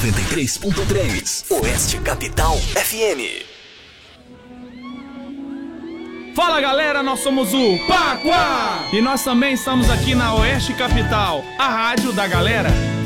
93.3 Oeste Capital FM. Fala galera, nós somos o Paquá! E nós também estamos aqui na Oeste Capital, a rádio da galera.